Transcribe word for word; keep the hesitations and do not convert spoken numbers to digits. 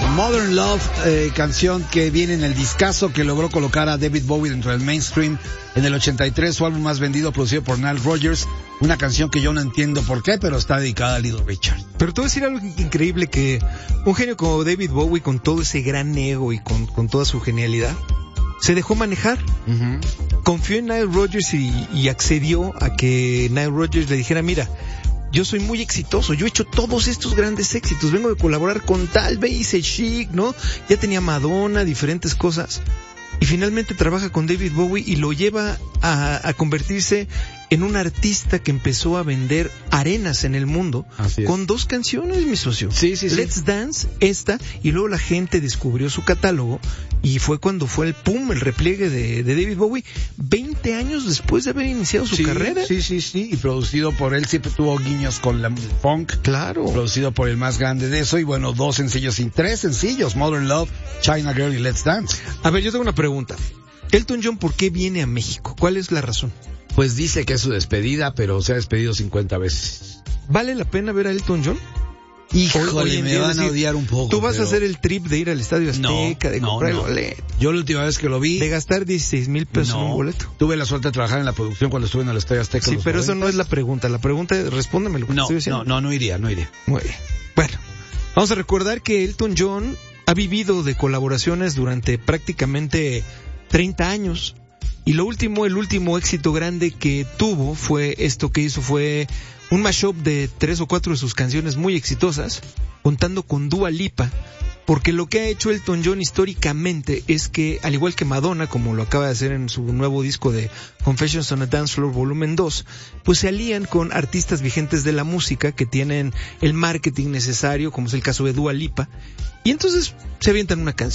Modern Love, eh, canción que viene en el discazo que logró colocar a David Bowie dentro del mainstream en el ochenta y tres, su álbum más vendido, producido por Nile Rodgers. Una canción que yo no entiendo por qué, pero está dedicada a Little Richard. Pero te voy a decir algo increíble, que un genio como David Bowie, con todo ese gran ego y con, con toda su genialidad, se dejó manejar. Uh-huh. Confió en Nile Rodgers y, y accedió a que Nile Rodgers le dijera: mira, yo soy muy exitoso, yo he hecho todos estos grandes éxitos, vengo de colaborar con tal, ve, hice Chic, ¿no? Ya tenía Madonna, diferentes cosas. Y finalmente trabaja con David Bowie y lo lleva a, a convertirse en un artista que empezó a vender arenas en el mundo con dos canciones, mi socio. Sí, sí, sí. Let's Dance, esta, y luego la gente descubrió su catálogo y fue cuando fue el pum, el repliegue de, de David Bowie, veinte años después de haber iniciado su sí, carrera. Sí, sí, sí, y producido por él, siempre tuvo guiños con la punk. Claro. Producido por el más grande de eso, y bueno, dos sencillos y tres sencillos, Modern Love, China Girl y Let's Dance. A ver, yo tengo una pregunta. Elton John, ¿por qué viene a México? ¿Cuál es la razón? Pues dice que es su despedida, pero se ha despedido cincuenta veces. ¿Vale la pena ver a Elton John? Híjole, Oye, me van a odiar un poco. ¿Tú vas pero... a hacer el trip de ir al Estadio Azteca, no, de no, comprar no. el boleto? Yo la última vez que lo vi... ¿De gastar dieciséis mil pesos no, en un boleto? Tuve la suerte de trabajar en la producción cuando estuve en el Estadio Azteca. Sí, pero noventas. eso no es la pregunta. La pregunta es, respóndeme lo que no, estoy diciendo. No, no, no iría, no iría. Muy bien. Bueno, vamos a recordar que Elton John ha vivido de colaboraciones durante prácticamente treinta años. Y lo último, el último éxito grande que tuvo fue esto que hizo, fue un mashup de tres o cuatro de sus canciones muy exitosas, contando con Dua Lipa, porque lo que ha hecho Elton John históricamente es que, al igual que Madonna, como lo acaba de hacer en su nuevo disco de Confessions on a Dance Floor Volumen dos, pues se alían con artistas vigentes de la música que tienen el marketing necesario, como es el caso de Dua Lipa, y entonces se avientan una canción.